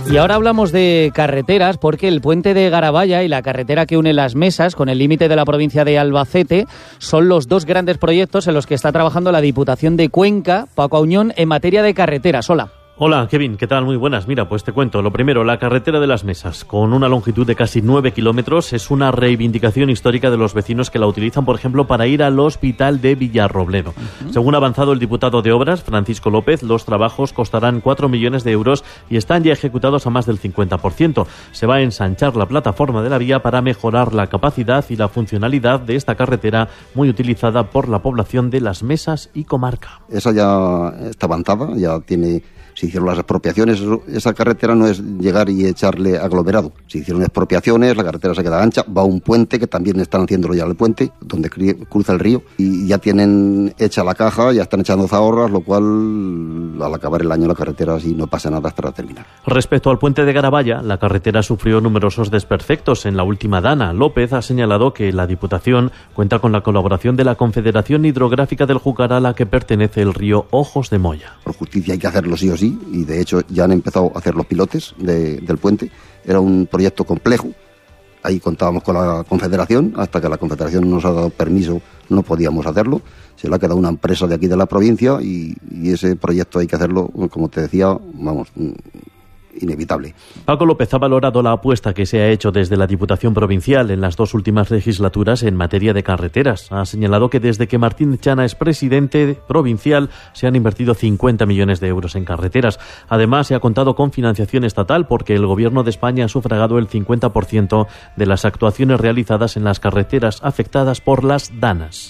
Y ahora hablamos de carreteras porque el puente de Garabaya y la carretera que une Las Mesas con el límite de la provincia de Albacete son los dos grandes proyectos en los que está trabajando la Diputación de Cuenca, Paco Auñón, en materia de carreteras. Hola. Hola, Kevin, ¿qué tal? Muy buenas. Mira, pues te cuento. Lo primero, la carretera de Las Mesas, con una longitud de casi 9 kilómetros, es una reivindicación histórica de los vecinos que la utilizan, por ejemplo, para ir al hospital de Villarrobledo. Según ha avanzado el diputado de Obras, Francisco López, los trabajos costarán 4 millones de euros y están ya ejecutados a más del 50%. Se va a ensanchar la plataforma de la vía para mejorar la capacidad y la funcionalidad de esta carretera muy utilizada por la población de Las Mesas y comarca. Esa ya está avanzada, ya tiene... Se hicieron las expropiaciones, esa carretera no es llegar y echarle aglomerado. Se hicieron expropiaciones, la carretera se queda ancha, va a un puente, que también están haciéndolo ya el puente, donde cruza el río, y ya tienen hecha la caja, ya están echando zahorras, lo cual al acabar el año la carretera así no pasa nada hasta terminar. Respecto al puente de Garabaya, la carretera sufrió numerosos desperfectos en la última dana. López ha señalado que la Diputación cuenta con la colaboración de la Confederación Hidrográfica del Júcar, a la que pertenece el río Ojos de Moya. Por justicia hay que hacerlo sí o sí, y de hecho ya han empezado a hacer los pilotes del puente. Era un proyecto complejo, ahí contábamos con la Confederación, hasta que la Confederación nos ha dado permiso no podíamos hacerlo, se le ha quedado una empresa de aquí de la provincia y ese proyecto hay que hacerlo, como te decía, vamos, inevitable. Paco López ha valorado la apuesta que se ha hecho desde la Diputación Provincial en las dos últimas legislaturas en materia de carreteras. Ha señalado que desde que Martín Chana es presidente provincial se han invertido 50 millones de euros en carreteras. Además, se ha contado con financiación estatal porque el Gobierno de España ha sufragado el 50% de las actuaciones realizadas en las carreteras afectadas por las danas.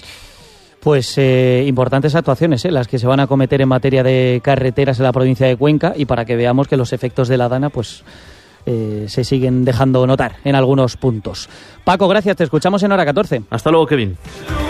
Pues importantes actuaciones las que se van a cometer en materia de carreteras en la provincia de Cuenca, y para que veamos que los efectos de la dana pues se siguen dejando notar en algunos puntos. Paco, gracias, te escuchamos en Hora 14. Hasta luego, Kevin.